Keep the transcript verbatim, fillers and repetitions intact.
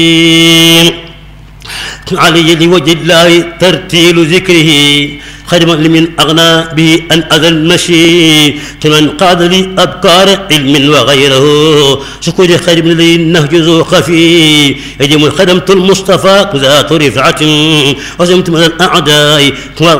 علي لوجه الله ترتيل ذكره خير لمن أغنى به أن أذى المشي كمن قاد لي أبكار علم وغيره شكر خير من لي النهج ذو خفي يجب خدمت المصطفى ذات رفعة وزمت من الأعداء